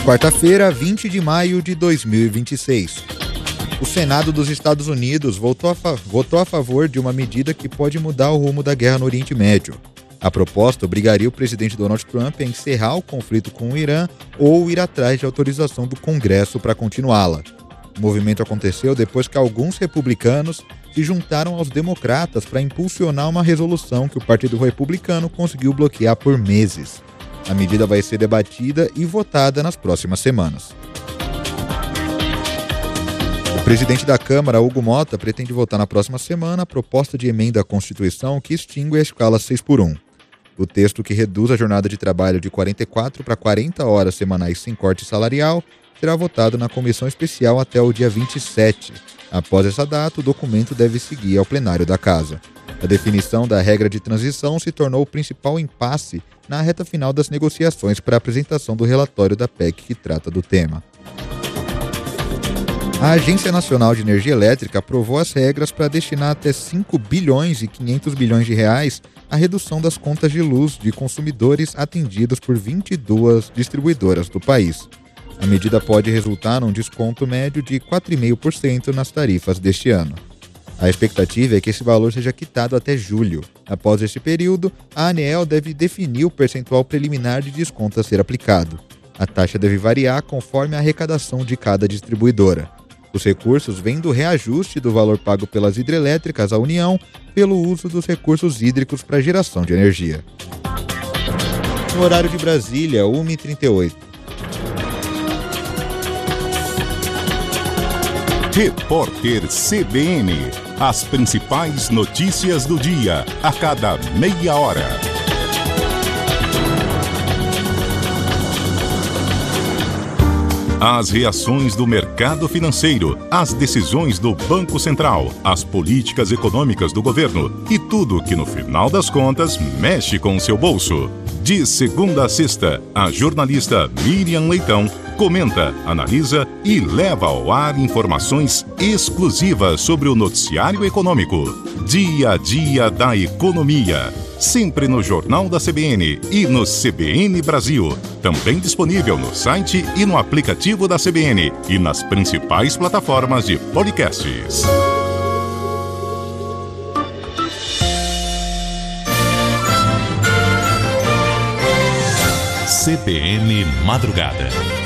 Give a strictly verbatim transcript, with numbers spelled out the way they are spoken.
Quarta-feira, vinte de maio de dois mil e vinte e seis. O Senado dos Estados Unidos votou a, fa- votou a favor de uma medida que pode mudar o rumo da guerra no Oriente Médio. A proposta obrigaria o presidente Donald Trump a encerrar o conflito com o Irã ou ir atrás de autorização do Congresso para continuá-la. O movimento aconteceu depois que alguns republicanos se juntaram aos democratas para impulsionar uma resolução que o Partido Republicano conseguiu bloquear por meses. A medida vai ser debatida e votada nas próximas semanas. O presidente da Câmara, Hugo Mota, pretende votar na próxima semana a proposta de emenda à Constituição que extingue a escala seis por um. O texto que reduz a jornada de trabalho de quarenta e quatro para quarenta horas semanais sem corte salarial será votado na comissão especial até o dia vinte e sete. Após essa data, o documento deve seguir ao plenário da Casa. A definição da regra de transição se tornou o principal impasse na reta final das negociações para a apresentação do relatório da P E C que trata do tema. A Agência Nacional de Energia Elétrica aprovou as regras para destinar até cinco bilhões e quinhentos bilhões de reais à redução das contas de luz de consumidores atendidos por vinte e duas distribuidoras do país. A medida pode resultar num desconto médio de quatro vírgula cinco por cento nas tarifas deste ano. A expectativa é que esse valor seja quitado até julho. Após esse período, a ANEEL deve definir o percentual preliminar de desconto a ser aplicado. A taxa deve variar conforme a arrecadação de cada distribuidora. Os recursos vêm do reajuste do valor pago pelas hidrelétricas à União pelo uso dos recursos hídricos para geração de energia. No horário de Brasília, uma e trinta e oito. Repórter C B N. As principais notícias do dia, a cada meia hora. As reações do mercado financeiro, as decisões do Banco Central, as políticas econômicas do governo e tudo que, no final das contas, mexe com o seu bolso. De segunda a sexta, a jornalista Miriam Leitão comenta, analisa e leva ao ar informações exclusivas sobre o noticiário econômico. Dia a dia da economia. Sempre no Jornal da C B N e no C B N Brasil. Também disponível no site e no aplicativo da C B N e nas principais plataformas de podcasts. C B N Madrugada.